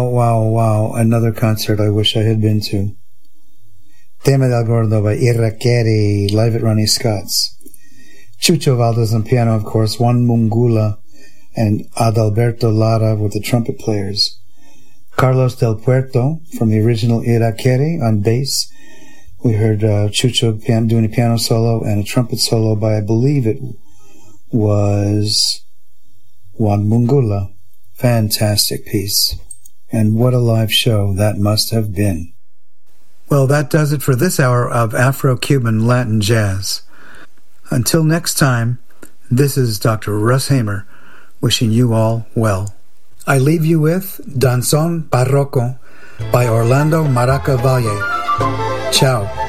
Wow. Another concert I wish I had been to. Tema del Gordo by Irakere, live at Ronnie Scott's. Chucho Valdez on piano, of course, Juan Mungula and Adalberto Lara with the trumpet players. Carlos Del Puerto from the original Irakere on bass. We heard Chucho doing a piano solo and a trumpet solo by, I believe it was Juan Mungula. Fantastic piece. And what a live show that must have been. Well, that does it for this hour of Afro-Cuban Latin jazz. Until next time, this is Dr. Russ Hamer wishing you all well. I leave you with Danzón Barroco by Orlando Maraca Valle. Ciao.